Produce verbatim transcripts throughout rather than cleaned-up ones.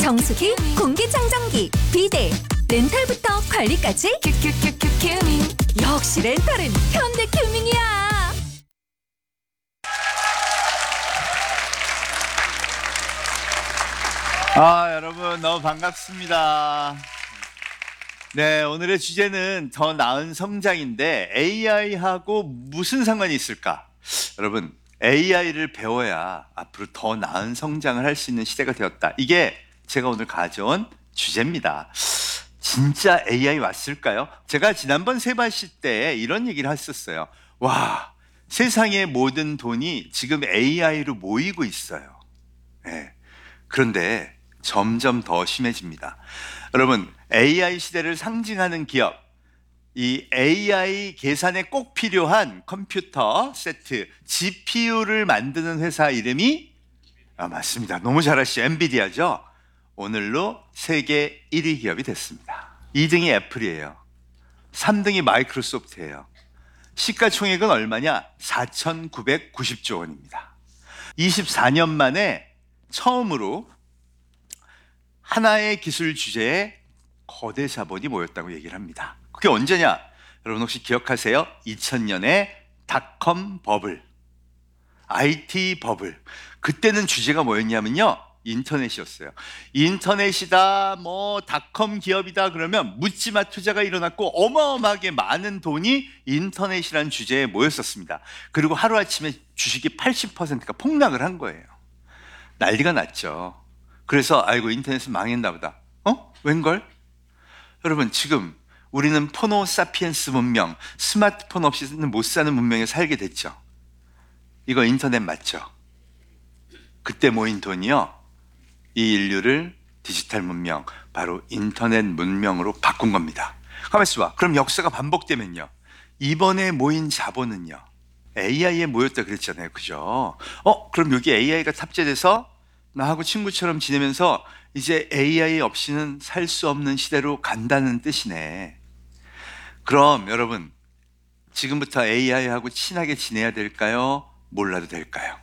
정수기, 공기청정기, 비데, 렌탈부터 관리까지 큐큐큐큐 큐밍. 역시 렌탈은 현대 큐밍이야. 아, 여러분 너무 반갑습니다. 네, 오늘의 주제는 더 나은 성장인데 에이아이하고 무슨 상관이 있을까? 여러분, 에이아이를 배워야 앞으로 더 나은 성장을 할 수 있는 시대가 되었다. 이게 제가 오늘 가져온 주제입니다. 진짜 에이아이 왔을까요? 제가 지난번 세바시 때 이런 얘기를 했었어요. 와, 세상의 모든 돈이 지금 에이아이로 모이고 있어요. 네. 그런데 점점 더 심해집니다. 여러분, 에이아이 시대를 상징하는 기업, 이 에이아이 계산에 꼭 필요한 컴퓨터 세트, 지피유를 만드는 회사 이름이 아, 맞습니다. 너무 잘하시죠. 엔비디아죠. 오늘로 세계 일 위 기업이 됐습니다. 이 등이 애플이에요. 삼 등이 마이크로소프트예요. 시가총액은 얼마냐? 사천구백구십조 원입니다. 이십사 년 만에 처음으로 하나의 기술 주제에 거대 자본이 모였다고 얘기를 합니다. 그게 언제냐? 여러분 혹시 기억하세요? 이천 년에 닷컴 버블, 아이티 버블. 그때는 주제가 뭐였냐면요, 인터넷이었어요. 인터넷이다, 뭐 닷컴 기업이다 그러면 묻지마 투자가 일어났고 어마어마하게 많은 돈이 인터넷이라는 주제에 모였었습니다. 그리고 하루아침에 주식이 팔십 퍼센트가 폭락을 한 거예요. 난리가 났죠. 그래서 아이고 인터넷은 망했나 보다. 어? 웬걸? 여러분, 지금 우리는 포노 사피엔스 문명, 스마트폰 없이는 못 사는 문명에 살게 됐죠. 이거 인터넷 맞죠? 그때 모인 돈이요, 이 인류를 디지털 문명, 바로 인터넷 문명으로 바꾼 겁니다. 가만 있어봐. 그럼 역사가 반복되면요, 이번에 모인 자본은요 에이아이에 모였다 그랬잖아요. 그죠? 어? 그럼 여기 에이아이가 탑재돼서 나하고 친구처럼 지내면서 이제 에이아이 없이는 살 수 없는 시대로 간다는 뜻이네. 그럼 여러분, 지금부터 에이아이하고 친하게 지내야 될까요? 몰라도 될까요?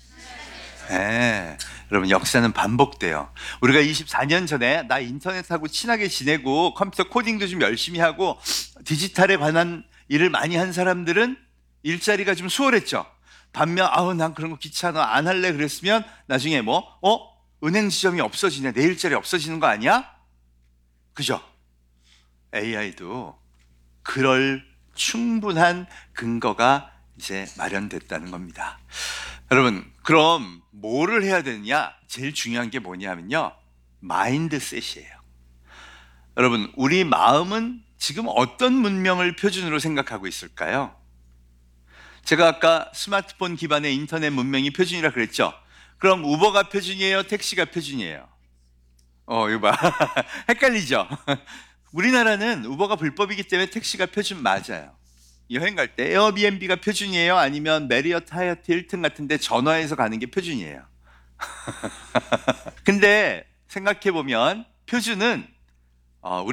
네, 여러분 역사는 반복돼요. 우리가 이십사 년 전에 나 인터넷하고 친하게 지내고 컴퓨터 코딩도 좀 열심히 하고 디지털에 관한 일을 많이 한 사람들은 일자리가 좀 수월했죠. 반면 아우 난 그런 거 귀찮아 안 할래 그랬으면 나중에 뭐 어? 은행 지점이 없어지네, 내 일자리 없어지는 거 아니야? 그죠? 에이아이도 그럴 충분한 근거가 이제 마련됐다는 겁니다. 여러분, 그럼 뭐를 해야 되느냐? 제일 중요한 게 뭐냐면요, 마인드셋이에요. 여러분, 우리 마음은 지금 어떤 문명을 표준으로 생각하고 있을까요? 제가 아까 스마트폰 기반의 인터넷 문명이 표준이라 그랬죠? 그럼 우버가 표준이에요? 택시가 표준이에요? 어, 이거 봐. 헷갈리죠? 우리나라는 우버가 불법이기 때문에 택시가 표준 맞아요. 여행 갈 때 에어비앤비가 표준이에요? 아니면 메리어트, 하얏트, 힐튼 같은 데 전화해서 가는 게 표준이에요? 근데 생각해보면 표준은 어, 우리